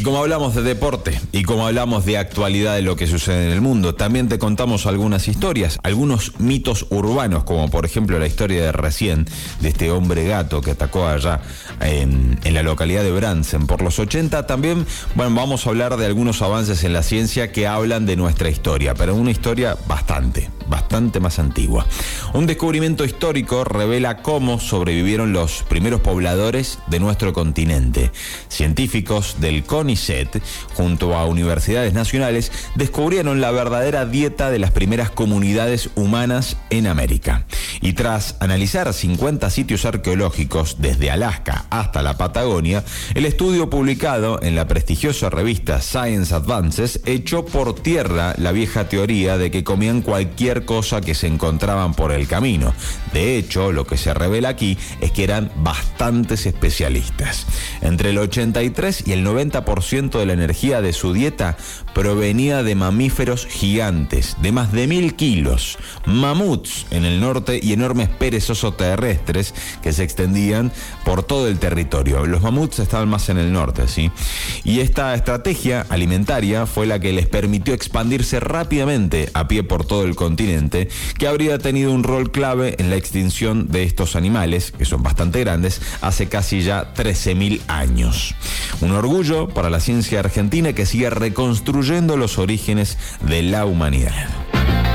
Y como hablamos de deporte y como hablamos de actualidad de lo que sucede en el mundo, también te contamos algunas historias, algunos mitos urbanos, como por ejemplo la historia de recién de este hombre gato que atacó allá en la localidad de Bransen por los 80. También, bueno, vamos a hablar de algunos avances en la ciencia que hablan de nuestra historia, pero una historia bastante más antigua. Un descubrimiento histórico revela cómo sobrevivieron los primeros pobladores de nuestro continente. Científicos del CONICET, junto a universidades nacionales, descubrieron la verdadera dieta de las primeras comunidades humanas en América. Y tras analizar 50 sitios arqueológicos desde Alaska hasta la Patagonia, el estudio publicado en la prestigiosa revista Science Advances echó por tierra la vieja teoría de que comían cualquier cosa que se encontraban por el camino. De hecho, lo que se revela aquí es que eran bastantes especialistas. Entre el 83 y el 90% de la energía de su dieta provenía de mamíferos gigantes, de más de 1000 kilos, mamuts en el norte y enormes perezosos terrestres que se extendían por todo el territorio. Los mamuts estaban más en el norte, ¿sí? Y esta estrategia alimentaria fue la que les permitió expandirse rápidamente a pie por todo el continente, que habría tenido un rol clave en la extinción de estos animales, que son bastante grandes, hace casi ya 13.000 años. Un orgullo para la ciencia argentina que sigue reconstruyendo los orígenes de la humanidad.